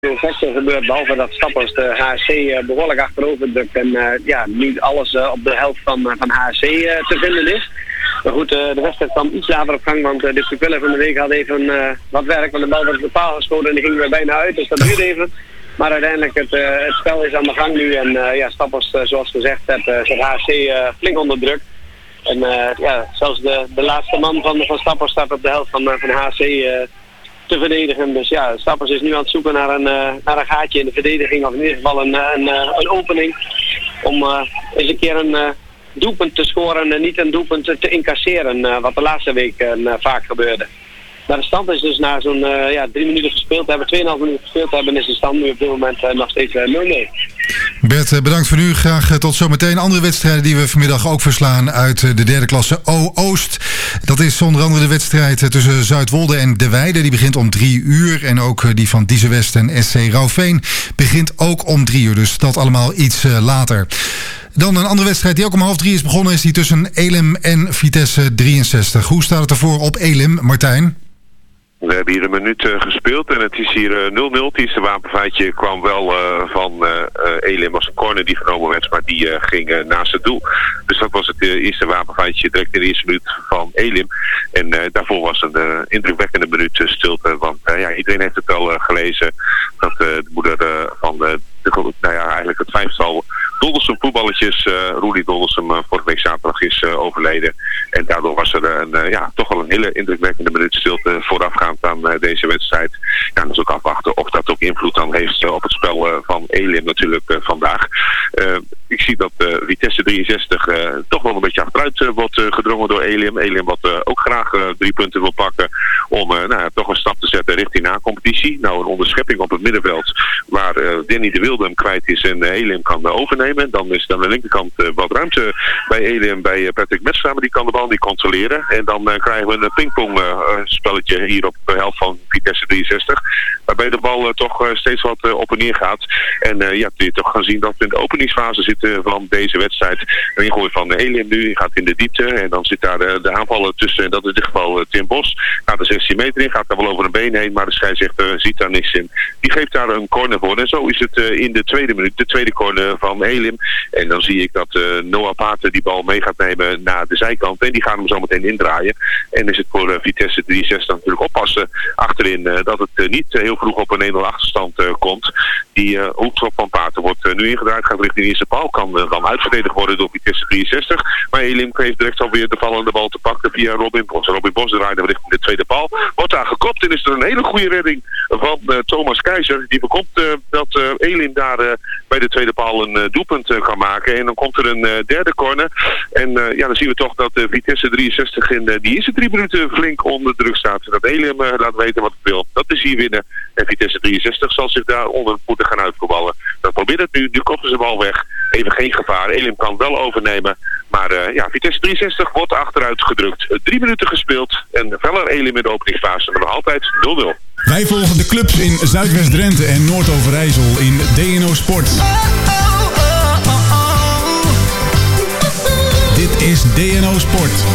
sector gebeurt, behalve dat Stappers de HSC behoorlijk achterover drukt en niet alles op de helft van HSC te vinden is. Maar goed, de wedstrijd kwam iets later op gang, want de pupillen van de week had even wat werk, want de bal was op de paal geschoten en die ging weer bijna uit, dus dat duurde even. Maar uiteindelijk, het spel is aan de gang nu en Stappers, zoals gezegd, zet HSC flink onder druk. En zelfs de laatste man van Stappers staat op de helft van HSC te verdedigen. Dus ja, Stappers is nu aan het zoeken naar een gaatje in de verdediging, of in ieder geval een opening om eens een keer een doelpunt te scoren en niet een doelpunt te incasseren, wat de laatste week vaak gebeurde. Maar de stand is dus na zo'n 3 minuten gespeeld hebben, 2,5 minuten gespeeld hebben, is de stand nu op dit moment nog steeds 0-0. Bert, bedankt voor nu. Graag tot zometeen. Andere wedstrijden die we vanmiddag ook verslaan uit de derde klasse O-Oost. Dat is onder andere de wedstrijd tussen Zuidwolde en De Weide. Die begint om 3 uur. En ook die van Diezenwest en SC Rauwveen begint ook om 3 uur. Dus dat allemaal iets later. Dan een andere wedstrijd die ook om 2:30 is begonnen, is die tussen Elim en Vitesse 63. Hoe staat het ervoor op Elim, Martijn? We hebben hier een minuut gespeeld en het is hier 0-0. Het eerste wapenfeitje kwam wel van Elim als een corner die genomen werd, maar die ging naast het doel. Dus dat was het eerste wapenfeitje direct in de eerste minuut van Elim. En daarvoor was een indrukwekkende minuut stilte, want iedereen heeft het wel gelezen dat de moeder van eigenlijk het vijftal Doldersum voetballetjes, Roelie Doldersum, vorige week zaterdag is overleden. En daardoor was er toch wel een hele indrukwekkende minuut stilte voorafgaand aan deze wedstrijd. Ja, dat is ook afwachten of dat ook invloed dan heeft op het spel van Elim natuurlijk vandaag. Ik zie dat Vitesse 63 toch wel een beetje achteruit wordt gedrongen door Elim. Elim wat ook graag 3 punten wil pakken om toch een stap te zetten richting na-competitie. Nou, een onderschepping op het middenveld waar Danny de Wilde hem kwijt is en Elim kan overnemen. Dan is aan de linkerkant wat ruimte bij Elim, bij Patrick Metstra, maar die kan de bal niet controleren. En dan krijgen we een pingpong spelletje hier op de helft van Vitesse 63. Waarbij de bal toch steeds wat op en neer gaat. En kun je toch gaan zien dat we in de openingsfase zitten van deze wedstrijd. Een ingooi van Elim nu, gaat in de diepte. En dan zit daar de aanvaller tussen. En dat is in dit geval Tim Bos. Gaat er 16 meter in, gaat daar wel over een been heen. Maar de scheidsrechter ziet daar niks in. Die geeft daar een corner voor. En zo is het in de tweede minuut, de tweede corner van Elim. En dan zie ik dat Noah Paten die bal mee gaat nemen naar de zijkant. En die gaan hem zo meteen indraaien. En is het voor Vitesse 63 natuurlijk oppassen achterin dat het niet heel vroeg op een 1-0 achterstand komt. Die hoekschop van Paten wordt nu ingedraaid, gaat richting de eerste paal. Kan dan uitverdedigd worden door Vitesse 63. Maar Elim heeft direct alweer de vallende bal te pakken via Robin Bos. Robin Bos draaide richting de tweede paal. Wordt daar gekopt en is er een hele goede redding van Thomas Keizer. Die voorkomt dat Elim daar bij de tweede paal een doelpunt kan maken. En dan komt er een derde corner. En dan zien we toch dat Vitesse 63 in die eerste 3 minuten flink onder druk staat. Dat Elim laat weten wat het wil. Dat is hier winnen. En Vitesse 63 zal zich daar onder moeten gaan uitvoetballen. Dat probeert het nu. Nu kopt ze de bal weg. Even geen gevaar. Elim kan wel overnemen. Maar Vitesse 63 wordt achteruit gedrukt. 3 minuten gespeeld. En feller Elim in de openingsfase. Maar nog altijd 0-0. Wij volgen de clubs in Zuidwest-Drenthe en Noord-Overijssel in DNO Sport. Dit is DNO Sport.